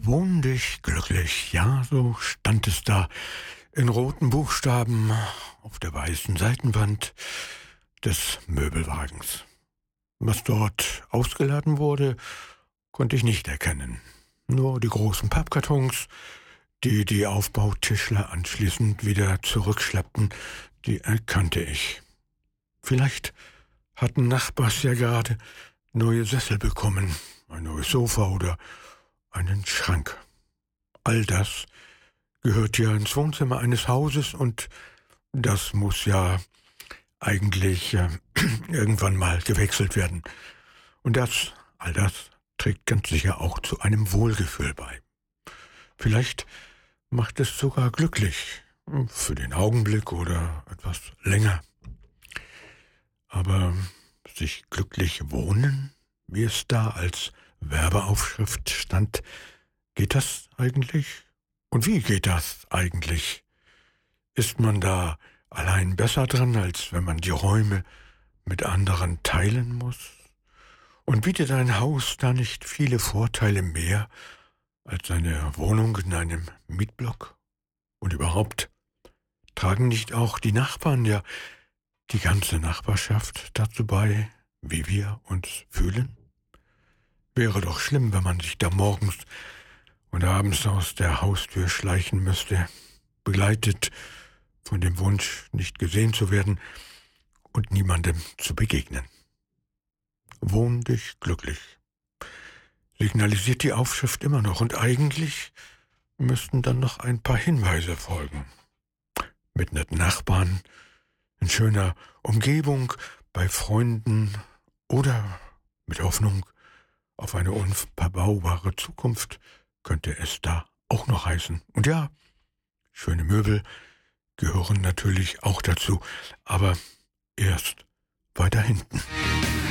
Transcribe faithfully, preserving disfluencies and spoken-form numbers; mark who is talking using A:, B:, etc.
A: Wohn dich glücklich, ja, so stand es da in roten Buchstaben auf der weißen Seitenwand des Möbelwagens. Was dort ausgeladen wurde, konnte ich nicht erkennen. Nur die großen Pappkartons, die die Aufbautischler anschließend wieder zurückschleppten, die erkannte ich. Vielleicht hatten Nachbars ja gerade neue Sessel bekommen, ein neues Sofa oder einen Schrank. All das gehört ja ins Wohnzimmer eines Hauses und das muss ja eigentlich äh, irgendwann mal gewechselt werden. Und das, all das trägt ganz sicher auch zu einem Wohlgefühl bei. Vielleicht macht es sogar glücklich, für den Augenblick oder etwas länger. Aber sich glücklich wohnen, wie es da als Werbeaufschrift stand, geht das eigentlich? Und wie geht das eigentlich? Ist man da allein besser dran, als wenn man die Räume mit anderen teilen muss? Und bietet ein Haus da nicht viele Vorteile mehr als eine Wohnung in einem Mietblock? Und überhaupt, tragen nicht auch die Nachbarn, ja die ganze Nachbarschaft dazu bei, wie wir uns fühlen? Wäre doch schlimm, wenn man sich da morgens und abends aus der Haustür schleichen müsste, begleitet von dem Wunsch, nicht gesehen zu werden und niemandem zu begegnen. Wohn dich glücklich, signalisiert die Aufschrift immer noch, und eigentlich müssten dann noch ein paar Hinweise folgen. Mit netten Nachbarn, in schöner Umgebung, bei Freunden oder mit Hoffnung auf eine unverbaubare Zukunft könnte es da auch noch heißen. Und ja, schöne Möbel gehören natürlich auch dazu, aber erst weiter hinten.